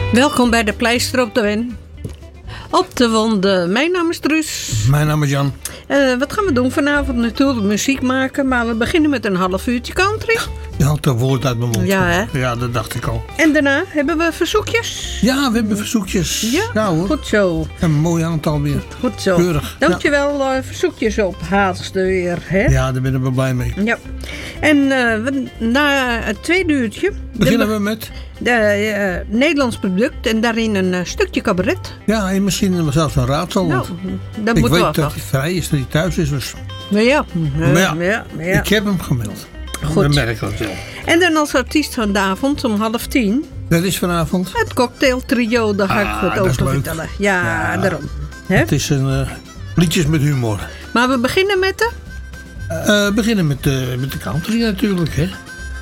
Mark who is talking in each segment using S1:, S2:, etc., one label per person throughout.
S1: Welkom bij de Pleister op de Wen. Op de wonden. Mijn naam is Truus.
S2: Mijn naam is Jan.
S1: Wat gaan we doen vanavond? Natuurlijk muziek maken, maar we beginnen met een half uurtje country.
S2: Je had een woord uit mijn mond.
S1: Ja, hè?
S2: Ja, dat dacht ik al.
S1: En daarna hebben we verzoekjes.
S2: Ja, we hebben verzoekjes.
S1: Ja,
S2: hoor.
S1: goed zo.
S2: Een mooi aantal weer.
S1: Goed zo.
S2: Keurig.
S1: Dankjewel, verzoekjes op haalste weer. Hè?
S2: Ja, daar ben ik blij mee.
S1: Ja. En na het tweede uurtje
S2: Beginnen we met?
S1: De Nederlands product en daarin een stukje cabaret.
S2: Ja, en misschien zelfs een raadsel.
S1: Nou, dat
S2: ik
S1: moet
S2: weet
S1: wel.
S2: dat hij vrij is, dat hij thuis is. Dus.
S1: Ja.
S2: Ja, ik heb hem gemeld.
S1: Goed.
S2: Dan merk ik dat wel.
S1: En dan als artiest van de avond om 9:30.
S2: Dat is vanavond?
S1: Het cocktailtrio, daar ga ik wat
S2: dat is
S1: over
S2: leuk.
S1: vertellen. Ja, daarom. Hè?
S2: Het is een liedjes met humor.
S1: Maar we beginnen met de...
S2: Beginnen met de country natuurlijk, hè.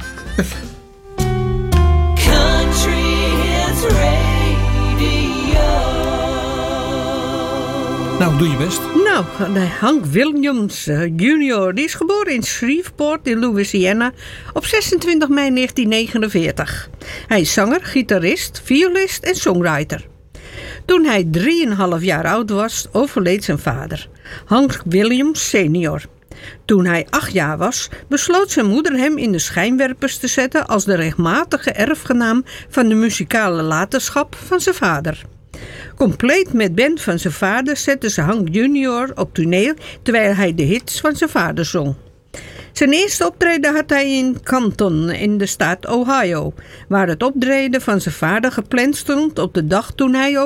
S3: Country Hits Radio.
S2: Nou, doe je best.
S1: Nou, Hank Williams Jr. Die is geboren in Shreveport in Louisiana op 26 mei 1949. Hij is zanger, gitarist, violist en songwriter. Toen hij 3,5 jaar oud was, overleed zijn vader, Hank Williams Sr. Toen hij 8 jaar was, besloot zijn moeder hem in de schijnwerpers te zetten als de rechtmatige erfgenaam van de muzikale laterschap van zijn vader. Compleet met band van zijn vader zette ze Hank Jr. op toneel terwijl hij de hits van zijn vader zong. Zijn eerste optreden had hij in Canton in de staat Ohio, waar het optreden van zijn vader gepland stond op de dag toen hij